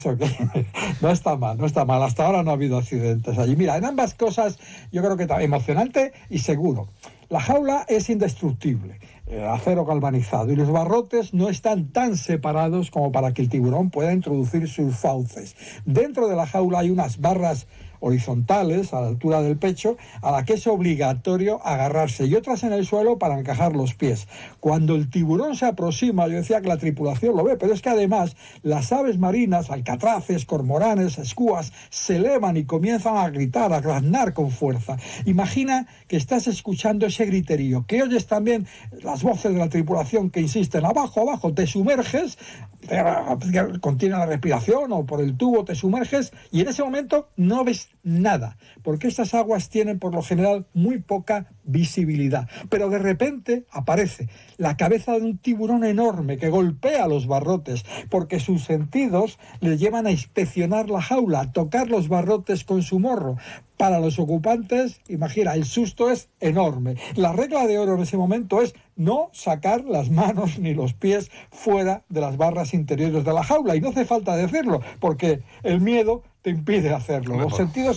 No está mal, no está mal. Hasta ahora no ha habido accidentes allí. Mira, en ambas cosas yo creo que está emocionante y seguro. La jaula es indestructible, acero galvanizado, y los barrotes no están tan separados como para que el tiburón pueda introducir sus fauces. Dentro de la jaula hay unas barras horizontales a la altura del pecho a la que es obligatorio agarrarse y otras en el suelo para encajar los pies. Cuando el tiburón se aproxima, yo decía que la tripulación lo ve, pero es que además las aves marinas, alcatraces, cormoranes, escúas, se elevan y comienzan a gritar, a graznar con fuerza. Imagina que estás escuchando ese griterío, que oyes también las voces de la tripulación que insisten, abajo, abajo, te sumerges, contiene la respiración o por el tubo te sumerges y en ese momento no ves nada, porque estas aguas tienen por lo general muy poca visibilidad, pero de repente aparece la cabeza de un tiburón enorme que golpea los barrotes, porque sus sentidos le llevan a inspeccionar la jaula, a tocar los barrotes con su morro. Para los ocupantes, imagina, el susto es enorme. La regla de oro en ese momento es no sacar las manos ni los pies fuera de las barras interiores de la jaula, y no hace falta decirlo, porque el miedo te impide hacerlo. Los sentidos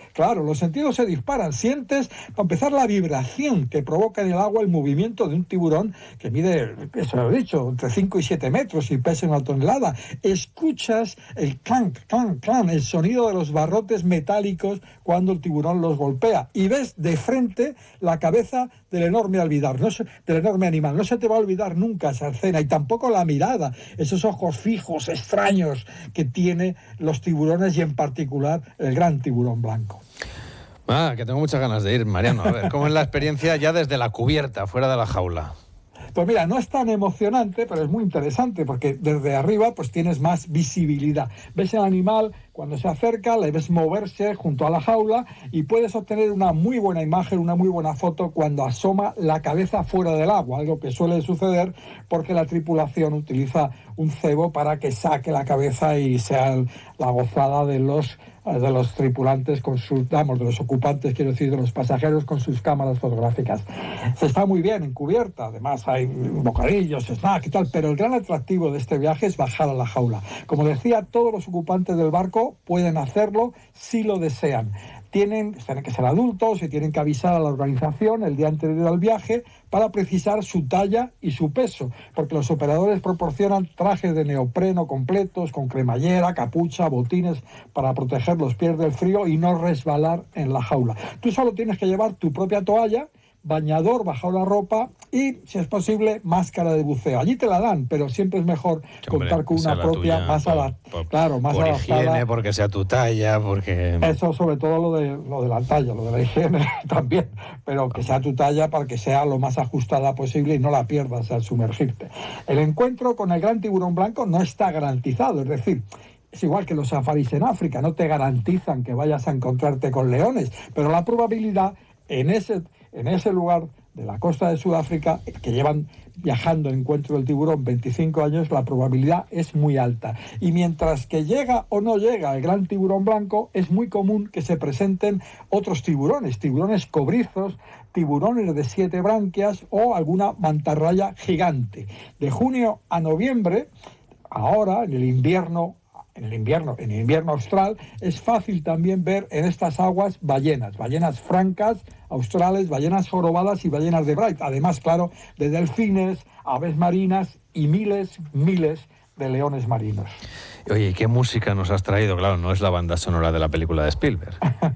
se disparan. Sientes, para empezar, la vibración que provoca en el agua el movimiento de un tiburón que mide, eso lo he dicho, entre 5 y 7 metros y pesa 1 tonelada. Escuchas el clank, clank, clank, el sonido de los barrotes metálicos cuando el tiburón los golpea. Y ves de frente la cabeza del enorme animal. No se te va a olvidar nunca esa escena, y tampoco la mirada, esos ojos fijos, extraños que tiene los tiburones, y en particular el gran tiburón blanco. Que tengo muchas ganas de ir, Mariano. A ver, ¿cómo es la experiencia ya desde la cubierta, fuera de la jaula? Pues mira, no es tan emocionante, pero es muy interesante, porque desde arriba pues tienes más visibilidad. Ves el animal cuando se acerca, le ves moverse junto a la jaula y puedes obtener una muy buena imagen, una muy buena foto cuando asoma la cabeza fuera del agua, algo que suele suceder porque la tripulación utiliza un cebo para que saque la cabeza y sea la gozada de los tripulantes con sus, de los ocupantes, quiero decir, de los pasajeros con sus cámaras fotográficas. Se está muy bien en cubierta, además hay bocadillos, snack y tal, pero el gran atractivo de este viaje es bajar a la jaula. Como decía, todos los ocupantes del barco pueden hacerlo si lo desean. Tienen que ser adultos y tienen que avisar a la organización el día anterior al viaje para precisar su talla y su peso, porque los operadores proporcionan trajes de neopreno completos con cremallera, capucha, botines para proteger los pies del frío y no resbalar en la jaula. Tú solo tienes que llevar tu propia toalla, bañador bajo la ropa y, si es posible, máscara de buceo. Allí te la dan, pero siempre es mejor contar con una propia, más adaptada. Por higiene, porque sea tu talla, porque... Eso, sobre todo lo de la talla, lo de la higiene también, pero que sea tu talla para que sea lo más ajustada posible y no la pierdas al sumergirte. El encuentro con el gran tiburón blanco no está garantizado, es decir, es igual que los safaris en África, no te garantizan que vayas a encontrarte con leones, pero la probabilidad en ese lugar de la costa de Sudáfrica, que llevan viajando en encuentro del tiburón 25 años, la probabilidad es muy alta. Y mientras que llega o no llega el gran tiburón blanco, es muy común que se presenten otros tiburones cobrizos, tiburones de 7 branquias o alguna mantarraya gigante. De junio a noviembre, ahora en el invierno austral, es fácil también ver en estas aguas ballenas francas, australes, ballenas jorobadas y ballenas de Bright. Además, claro, de delfines, aves marinas y miles de leones marinos. Oye, ¿qué música nos has traído? Claro, no es la banda sonora de la película de Spielberg.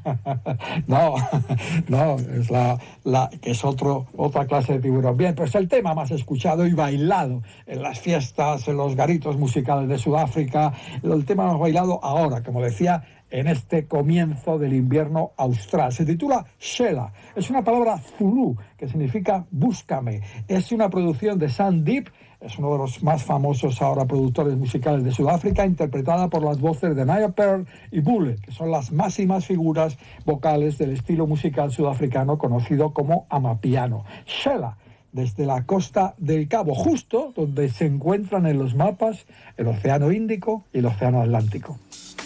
No, es que es otra clase de tiburón. Bien, pues el tema más escuchado y bailado en las fiestas, en los garitos musicales de Sudáfrica, el tema más bailado ahora, como decía, en este comienzo del invierno austral. Se titula Shela. Es una palabra zulú que significa búscame. Es una producción de Sam Deep. Es uno de los más famosos ahora productores musicales de Sudáfrica, interpretada por las voces de Naya Pearl y Bule, que son las máximas figuras vocales del estilo musical sudafricano conocido como amapiano. Shela, desde la costa del Cabo, justo donde se encuentran en los mapas el Océano Índico y el Océano Atlántico.